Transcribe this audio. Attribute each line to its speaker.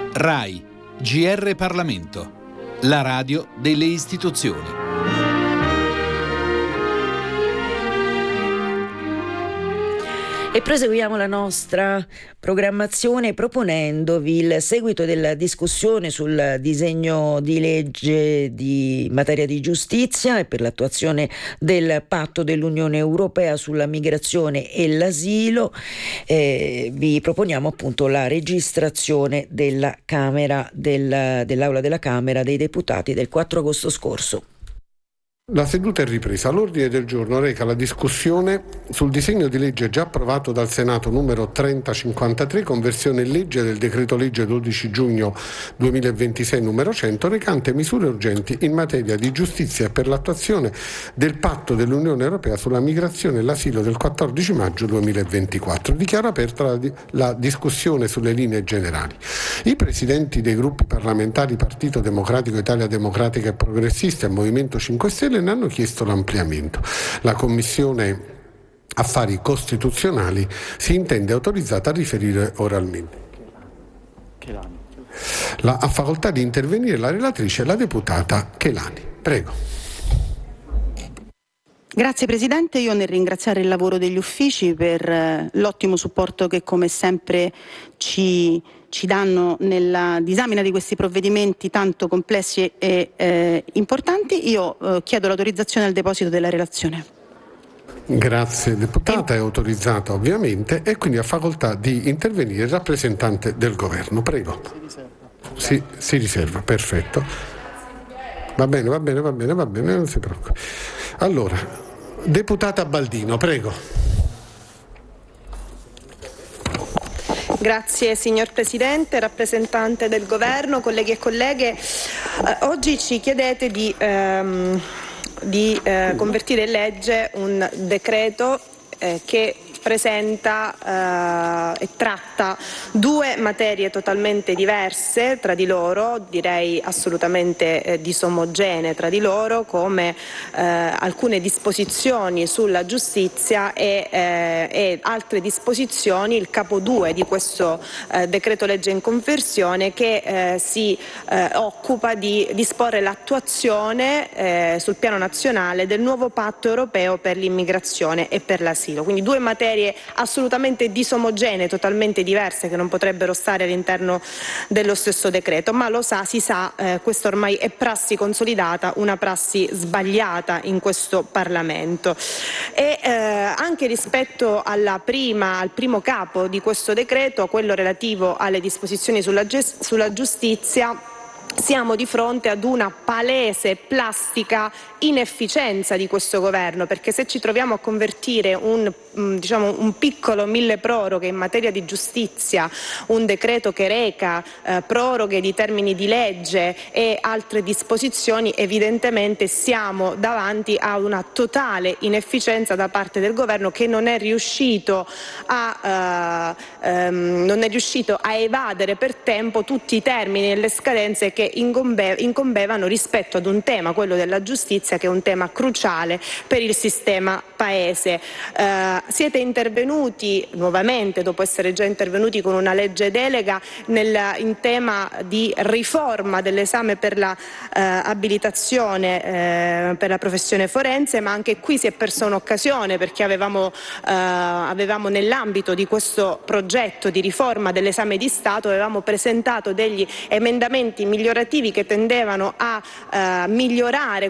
Speaker 1: RAI, GR Parlamento, la radio delle istituzioni.
Speaker 2: E proseguiamo la nostra programmazione proponendovi il seguito della discussione sul disegno di legge di materia di giustizia e per l'attuazione del patto dell'Unione Europea sulla migrazione e l'asilo. Vi proponiamo appunto la registrazione della Camera dell'Aula della Camera dei Deputati del 4 agosto scorso.
Speaker 3: La seduta è ripresa. L'ordine del giorno reca la discussione sul disegno di legge già approvato dal Senato numero 3053, conversione in legge del decreto legge 12 giugno 2026 numero 100, recante misure urgenti in materia di giustizia e per l'attuazione del patto dell'Unione Europea sulla migrazione e l'asilo del 14 maggio 2024. Dichiaro aperta la discussione sulle linee generali. I presidenti dei gruppi parlamentari Partito Democratico, Italia Democratica e Progressista e Movimento 5 Stelle ne hanno chiesto l'ampliamento. La Commissione Affari Costituzionali si intende autorizzata a riferire oralmente. Ha facoltà di intervenire la relatrice, la deputata Chelani. Prego.
Speaker 4: Grazie Presidente, io nel ringraziare il lavoro degli uffici per l'ottimo supporto che come sempre ci danno nella disamina di questi provvedimenti tanto complessi e importanti, io chiedo l'autorizzazione al deposito della relazione.
Speaker 3: Grazie deputata, è autorizzata ovviamente e quindi ha facoltà di intervenire il rappresentante del governo. Prego. Si riserva, perfetto. Va bene, non si preoccupi. Allora, deputata Baldino, prego.
Speaker 5: Grazie signor Presidente, rappresentante del Governo, colleghi e colleghe. Oggi ci chiedete di convertire in legge un decreto che presenta e tratta due materie totalmente diverse tra di loro, direi assolutamente disomogenee tra di loro, come alcune disposizioni sulla giustizia e altre disposizioni, il capo 2 di questo decreto legge in conversione, che si occupa di disporre l'attuazione sul piano nazionale del nuovo patto europeo per l'immigrazione e per l'asilo. Quindi due materie assolutamente disomogenee, totalmente diverse, che non potrebbero stare all'interno dello stesso decreto, ma si sa, questa ormai è prassi consolidata, una prassi sbagliata in questo Parlamento. E anche rispetto al primo capo di questo decreto, quello relativo alle disposizioni sulla giustizia, siamo di fronte ad una palese plastica inefficienza di questo governo, perché se ci troviamo a convertire un piccolo milleproroghe in materia di giustizia, un decreto che reca proroghe di termini di legge e altre disposizioni, evidentemente siamo davanti a una totale inefficienza da parte del governo, che non è riuscito a evadere per tempo tutti i termini e le scadenze che incombevano rispetto ad un tema, quello della giustizia, che è un tema cruciale per il sistema paese. Siete intervenuti nuovamente, dopo essere già intervenuti con una legge delega, in tema di riforma dell'esame per la abilitazione per la professione forense, ma anche qui si è persa un'occasione, perché avevamo nell'ambito di questo progetto di riforma dell'esame di Stato avevamo presentato degli emendamenti migliorativi che tendevano a migliorare